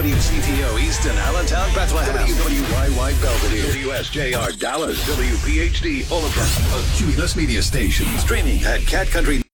WCTO Easton, Allentown, Bethlehem. WYY Belvedere. WSJR Dallas. WPHD Fullerton. A Cumulus Media Station. Streaming at Cat Country.